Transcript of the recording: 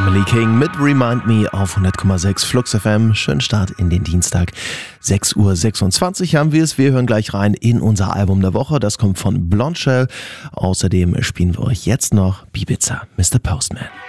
Emily King mit Remind Me auf 100,6 Flux FM. Schönen Start in den Dienstag. 6:26 Uhr haben wir es. Wir hören gleich rein in unser Album der Woche. Das kommt von Blondshell. Außerdem spielen wir euch jetzt noch Ibiza, Mr. Postman.